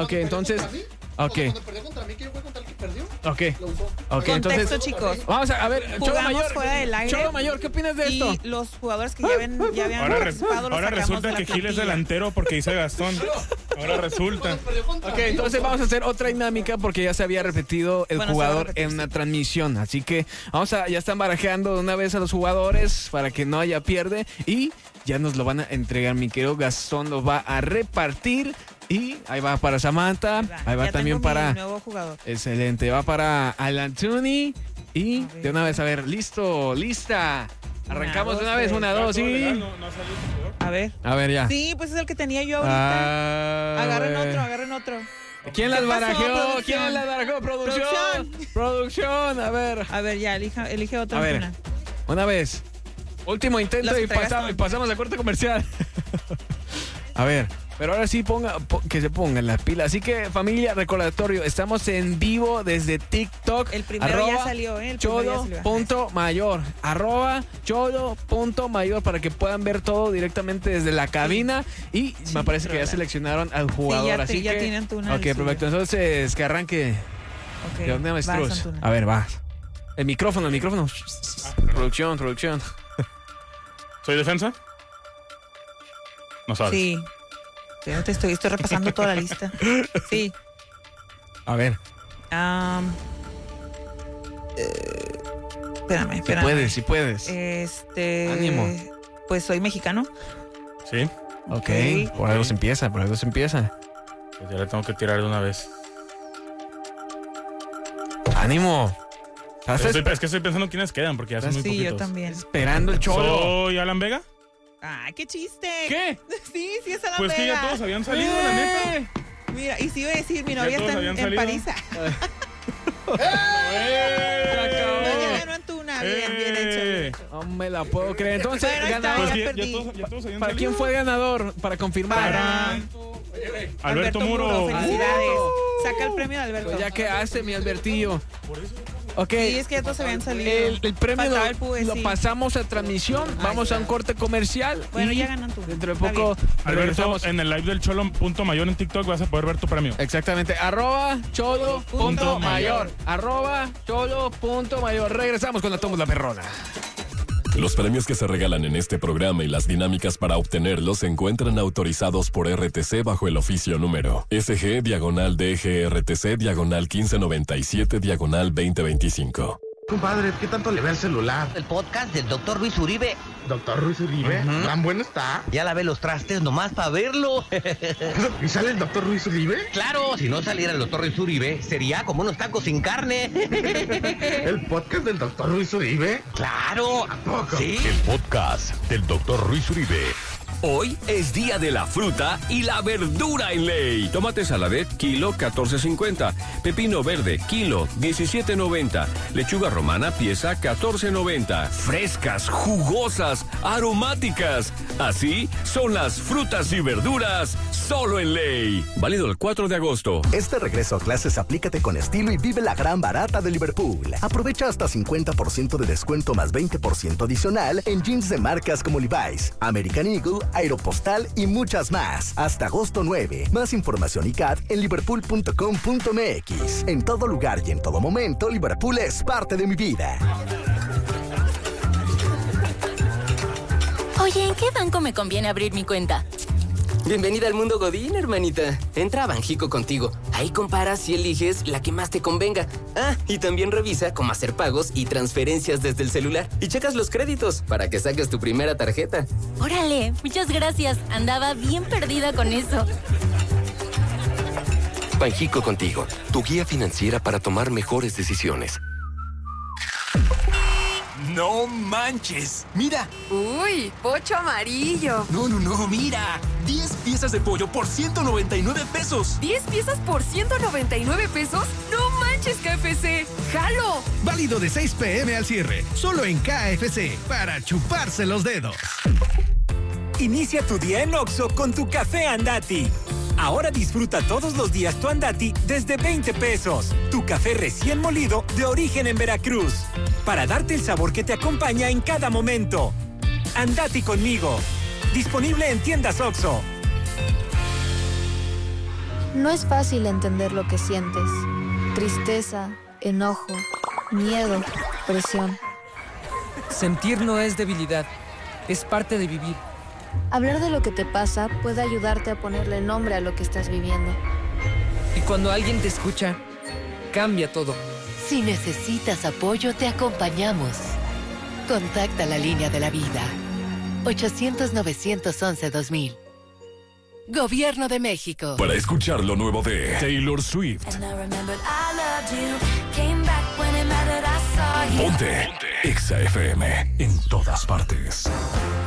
Ok, entonces... Ok. Cuando perdió contra mí, que yo voy a contar que perdió. Ok. Lo usó. Ok, Contexto, entonces... chicos. Vamos a ver, Cholo Jugamos Mayor. fuera del aire. Cholo Mayor, ¿qué opinas de esto? Y los jugadores que ya habían participado los Ahora sacamos resulta de la que Gil es plantilla. delantero porque dice Gastón. Ahora resulta. Cuando perdió contra Ok, mí, entonces vamos a hacer otra dinámica porque ya se había repetido el Bueno, se jugador va a repetir, en una sí. transmisión. Así que ya están barajeando de una vez a los jugadores para que no haya pierde. Y ya nos lo van a entregar. Mi querido Gastón lo va a repartir. Y ahí va para Samantha. Ahí va Ya también tengo mi para... nuevo jugador. Excelente. Va para Alan Tuni. Y A ver. de una vez, a ver, listo, lista. Arrancamos de una vez, 1, 2 y... No salió el jugador. A ver. A ver, ya. Sí, pues es el que tenía yo ahorita. Agarren otro. ¿Quién las ¿Qué pasó, barajeó? producción? ¿Quién las barajeó? Producción. Producción, a ver. A ver, ya, elige otra. A ver, Antuna. una vez. Último intento Las y entregaste. pasamos a corte comercial. A ver, pero ahora sí que se pongan las pilas. Así que, familia, recordatorio, estamos en vivo desde TikTok. El primero ya salió, ¿eh? El primero ya salió. Cholo.mayor. @Cholo.mayor para que puedan ver todo directamente desde la cabina. Y me parece que ya seleccionaron al jugador. así ya que, tiene Antuna. ok, perfecto. Entonces, que arranque. Okay. ¿De dónde Vas, avestruz? Antuna. A ver, va. El micrófono. Producción. ¿Soy defensa? No sabes. Sí. Yo estoy repasando toda la lista. Sí. A ver. Espérame. Si puedes. Ánimo. Pues soy mexicano. Sí. Ok, por algo se empieza. Pues ya le tengo que tirar de una vez. ¡Ánimo! Es que estoy pensando quiénes quedan porque ya son muy Sí, poquitos. yo también. Esperando el Cholo. ¿Soy Alan Vega? ¡Ay, qué chiste! ¿Qué? Sí, es Alan Pues que ya Vega. todos habían salido, la neta. Mira, y si iba a decir, mi Ya novia todos está habían en salido. París. No, ya ganó Antuna. Bien hecho. No me la puedo creer. Entonces, Bueno, ahí está, ganador. ya Pues perdí. ya todos habían ¿Para salido. quién fue el ganador? Para confirmar. Para Alberto Muro. Felicidades. Saca el premio de Alberto. Pues ya que hace mi Albertillo. Ok. Sí, es que ya todos habían salido. El premio Faltaba el PUE, lo sí. pasamos a transmisión. Vamos a un corte comercial. Bueno, y ya ganó tú. Dentro de Está poco Alberto, regresamos. en el live del Cholo.mayor en TikTok vas a poder ver tu premio. Exactamente. @Cholo.mayor. @Cholo.mayor. Regresamos cuando tomamos la perrona. Los premios que se regalan en este programa y las dinámicas para obtenerlos se encuentran autorizados por RTC bajo el oficio número SG/DGRTC/1597/2025. Compadre, ¿qué tanto le ve al celular? El podcast del Dr. Luis Uribe. Doctor Ruiz Uribe, ¿tan bueno está? Ya lavé los trastes nomás para verlo. ¿Y sale el Doctor Ruiz Uribe? Claro, si no saliera el Dr. Luis Uribe, sería como unos tacos sin carne. ¿El podcast del Doctor Ruiz Uribe? Claro. ¿A poco? Sí. El podcast del Dr. Ruiz Uribe. Hoy es día de la fruta y la verdura en ley. Tomate saladet, kilo 14.50. Pepino verde, kilo 17.90. Lechuga romana, pieza 14.90. Frescas, jugosas, aromáticas. Así son las frutas y verduras solo en ley. Válido el 4 de agosto. Este regreso a clases aplícate con estilo y vive la gran barata de Liverpool. Aprovecha hasta 50% de descuento más 20% adicional en jeans de marcas como Levi's, American Eagle, Aeropostal y muchas más. Hasta agosto 9. Más información y CAT en liverpool.com.mx. En todo lugar y en todo momento, Liverpool es parte de mi vida. Oye, ¿en qué banco me conviene abrir mi cuenta? Bienvenida al mundo Godín, hermanita. Entra a Banjico contigo. Ahí comparas y eliges la que más te convenga. Ah, y también revisa cómo hacer pagos y transferencias desde el celular. Y checas los créditos para que saques tu primera tarjeta. Órale, muchas gracias. Andaba bien perdida con eso. Banjico contigo, tu guía financiera para tomar mejores decisiones. ¡No manches! ¡Mira! ¡Uy! ¡Pocho amarillo! No, mira. 10 piezas de pollo por 199 pesos. ¿10 piezas por 199 pesos? ¡No manches, KFC! ¡Jalo! Válido de 6 p.m. al cierre. Solo en KFC. Para chuparse los dedos. Inicia tu día en Oxxo con tu café Andati. Ahora disfruta todos los días tu Andati desde 20 pesos. Tu café recién molido de origen en Veracruz. Para darte el sabor que te acompaña en cada momento. Andati conmigo. Disponible en tiendas Oxxo. No es fácil entender lo que sientes. Tristeza, enojo, miedo, presión. Sentir no es debilidad, es parte de vivir. Hablar de lo que te pasa puede ayudarte a ponerle nombre a lo que estás viviendo. Y cuando alguien te escucha, cambia todo. Si necesitas apoyo, te acompañamos. Contacta la línea de la vida. 800-911-2000. Gobierno de México. Para escuchar lo nuevo de Taylor Swift. Ponte Exa FM en todas partes.